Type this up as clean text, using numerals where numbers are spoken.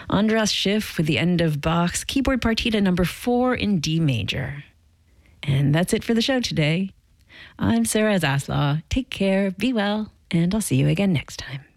Andras Schiff with the end of Bach's Keyboard Partita number 4 in D major. And that's it for the show today. I'm Sarah Zaslaw. Take care, be well, and I'll see you again next time.